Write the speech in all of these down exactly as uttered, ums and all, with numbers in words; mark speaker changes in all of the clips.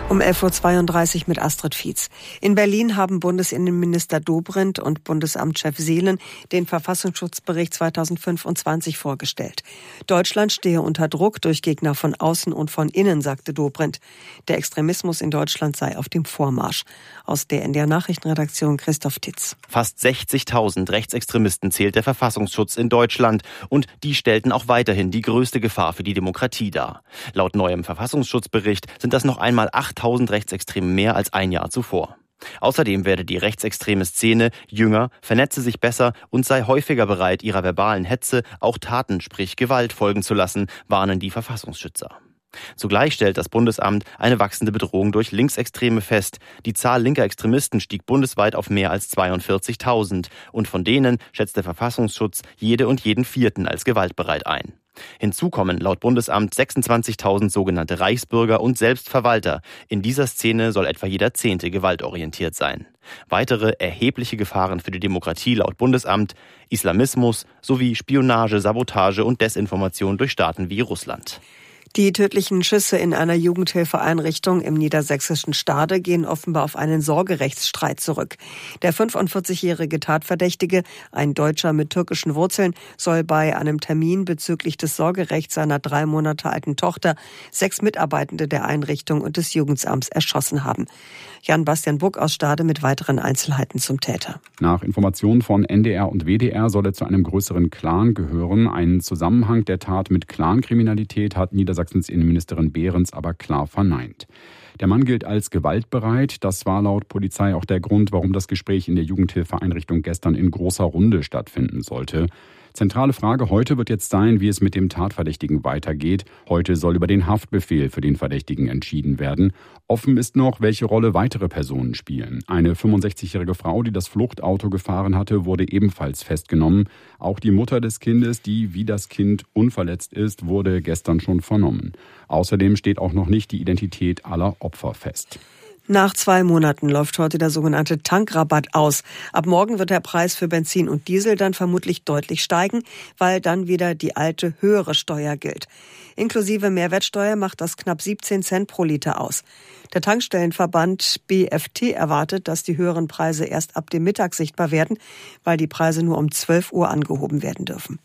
Speaker 1: Um elf Uhr zweiunddreißig mit Astrid Fietz. In Berlin haben Bundesinnenminister Dobrindt und Bundesamtschef Seelen den Verfassungsschutzbericht zweitausendfünfundzwanzig vorgestellt. Deutschland stehe unter Druck durch Gegner von außen und von innen, sagte Dobrindt. Der Extremismus in Deutschland sei auf dem Vormarsch. Aus der N D R-Nachrichtenredaktion Christoph Titz.
Speaker 2: Fast sechzigtausend Rechtsextremisten zählt der Verfassungsschutz in Deutschland. Und die stellten auch weiterhin die größte Gefahr für die Demokratie dar. Laut neuem Verfassungsschutzbericht sind das noch einmal achttausend Rechtsextreme mehr als ein Jahr zuvor. Außerdem werde die rechtsextreme Szene jünger, vernetze sich besser und sei häufiger bereit, ihrer verbalen Hetze auch Taten, sprich Gewalt, folgen zu lassen, warnen die Verfassungsschützer. Zugleich stellt das Bundesamt eine wachsende Bedrohung durch Linksextreme fest. Die Zahl linker Extremisten stieg bundesweit auf mehr als zweiundvierzigtausend und von denen schätzt der Verfassungsschutz jede und jeden Vierten als gewaltbereit ein. Hinzu kommen laut Bundesamt sechsundzwanzigtausend sogenannte Reichsbürger und Selbstverwalter. In dieser Szene soll etwa jeder Zehnte gewaltorientiert sein. Weitere erhebliche Gefahren für die Demokratie laut Bundesamt: Islamismus sowie Spionage, Sabotage und Desinformation durch Staaten wie Russland.
Speaker 1: Die tödlichen Schüsse in einer Jugendhilfeeinrichtung im niedersächsischen Stade gehen offenbar auf einen Sorgerechtsstreit zurück. Der fünfundvierzigjährige Tatverdächtige, ein Deutscher mit türkischen Wurzeln, soll bei einem Termin bezüglich des Sorgerechts seiner drei Monate alten Tochter sechs Mitarbeitende der Einrichtung und des Jugendamts erschossen haben. Jan-Bastian Buck aus Stade mit weiteren Einzelheiten zum Täter.
Speaker 3: Nach Informationen von N D R und W D R soll er zu einem größeren Clan gehören. Einen Zusammenhang der Tat mit Clankriminalität hat Niedersachsens Innenministerin Behrens aber klar verneint. Der Mann gilt als gewaltbereit. Das war laut Polizei auch der Grund, warum das Gespräch in der Jugendhilfeeinrichtung gestern in großer Runde stattfinden sollte. Zentrale Frage heute wird jetzt sein, wie es mit dem Tatverdächtigen weitergeht. Heute soll über den Haftbefehl für den Verdächtigen entschieden werden. Offen ist noch, welche Rolle weitere Personen spielen. Eine fünfundsechzigjährige Frau, die das Fluchtauto gefahren hatte, wurde ebenfalls festgenommen. Auch die Mutter des Kindes, die wie das Kind unverletzt ist, wurde gestern schon vernommen. Außerdem steht auch noch nicht die Identität aller Opfer fest.
Speaker 1: Nach zwei Monaten läuft heute der sogenannte Tankrabatt aus. Ab morgen wird der Preis für Benzin und Diesel dann vermutlich deutlich steigen, weil dann wieder die alte höhere Steuer gilt. Inklusive Mehrwertsteuer macht das knapp siebzehn Cent pro Liter aus. Der Tankstellenverband B F T erwartet, dass die höheren Preise erst ab dem Mittag sichtbar werden, weil die Preise nur um zwölf Uhr angehoben werden dürfen.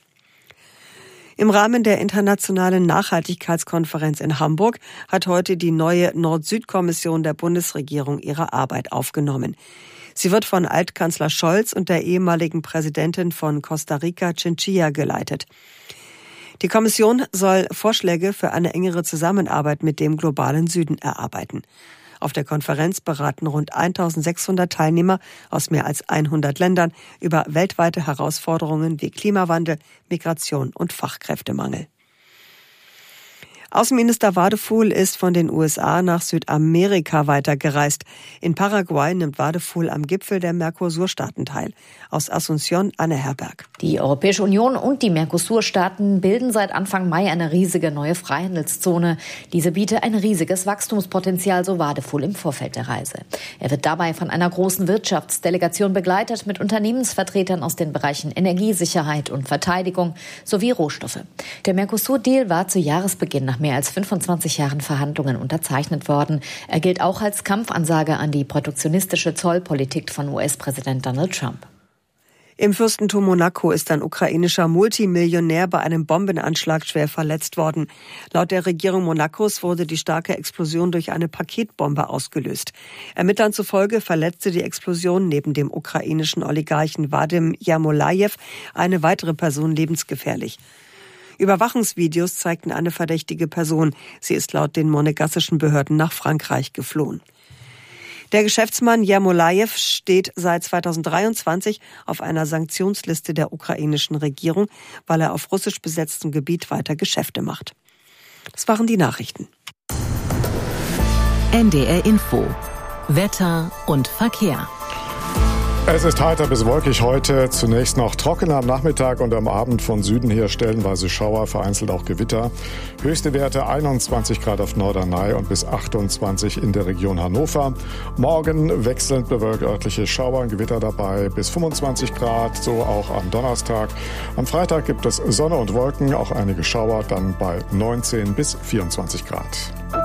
Speaker 1: Im Rahmen der Internationalen Nachhaltigkeitskonferenz in Hamburg hat heute die neue Nord-Süd-Kommission der Bundesregierung ihre Arbeit aufgenommen. Sie wird von Altkanzler Scholz und der ehemaligen Präsidentin von Costa Rica, Chinchilla, geleitet. Die Kommission soll Vorschläge für eine engere Zusammenarbeit mit dem globalen Süden erarbeiten. Auf der Konferenz beraten rund eintausendsechshundert Teilnehmer aus mehr als hundert Ländern über weltweite Herausforderungen wie Klimawandel, Migration und Fachkräftemangel. Außenminister Wadefuhl ist von den U S A nach Südamerika weitergereist. In Paraguay nimmt Wadefuhl am Gipfel der Mercosur-Staaten teil. Aus Asunción Anne Herberg.
Speaker 4: Die Europäische Union und die Mercosur-Staaten bilden seit Anfang Mai eine riesige neue Freihandelszone. Diese biete ein riesiges Wachstumspotenzial, so Wadefuhl im Vorfeld der Reise. Er wird dabei von einer großen Wirtschaftsdelegation begleitet mit Unternehmensvertretern aus den Bereichen Energiesicherheit und Verteidigung sowie Rohstoffe. Der Mercosur-Deal war zu Jahresbeginn nach mehr als fünfundzwanzig Jahren Verhandlungen unterzeichnet worden. Er gilt auch als Kampfansage an die protektionistische Zollpolitik von U S-Präsident Donald Trump.
Speaker 1: Im Fürstentum Monaco ist ein ukrainischer Multimillionär bei einem Bombenanschlag schwer verletzt worden. Laut der Regierung Monacos wurde die starke Explosion durch eine Paketbombe ausgelöst. Ermittlern zufolge verletzte die Explosion neben dem ukrainischen Oligarchen Wadim Jermolajew eine weitere Person lebensgefährlich. Überwachungsvideos zeigten eine verdächtige Person. Sie ist laut den monegassischen Behörden nach Frankreich geflohen. Der Geschäftsmann Jermolajew steht seit zweitausenddreiundzwanzig auf einer Sanktionsliste der ukrainischen Regierung, weil er auf russisch besetztem Gebiet weiter Geschäfte macht. Das waren die Nachrichten.
Speaker 5: N D R Info. Wetter und Verkehr.
Speaker 6: Es ist heiter bis wolkig heute. Zunächst noch trocken am Nachmittag und am Abend von Süden her stellenweise Schauer, vereinzelt auch Gewitter. Höchste Werte einundzwanzig Grad auf Norderney und bis achtundzwanzig in der Region Hannover. Morgen wechselnd bewölkt, örtliche Schauer und Gewitter dabei bis fünfundzwanzig Grad, so auch am Donnerstag. Am Freitag gibt es Sonne und Wolken, auch einige Schauer, dann bei neunzehn bis vierundzwanzig Grad.